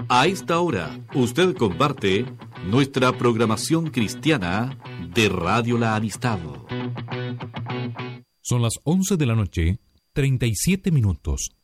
A esta hora, usted comparte nuestra programación cristiana de Radio La Amistad. Son las 11 de la noche, 37 minutos.